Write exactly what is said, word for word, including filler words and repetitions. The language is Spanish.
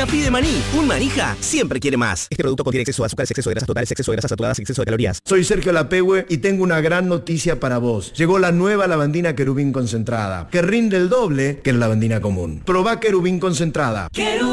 manija pide maní. Un manija siempre quiere más. Este producto contiene exceso de azúcar, exceso de grasas totales, exceso de grasas saturadas, exceso de calorías. Soy Sergio Lapehue y tengo una gran noticia para vos. Llegó la nueva lavandina Querubín concentrada, que rinde el doble que la lavandina común. Probá Querubín concentrada. Querubín.